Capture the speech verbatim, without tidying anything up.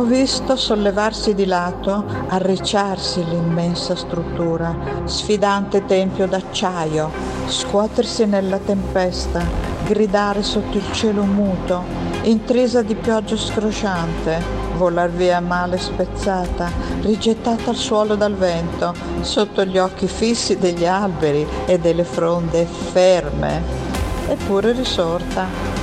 Ho visto sollevarsi di lato, arricciarsi l'immensa struttura, sfidante tempio d'acciaio, scuotersi nella tempesta, gridare sotto il cielo muto, intrisa di pioggia scrosciante, volar via male spezzata, rigettata al suolo dal vento, sotto gli occhi fissi degli alberi e delle fronde ferme, eppure risorta.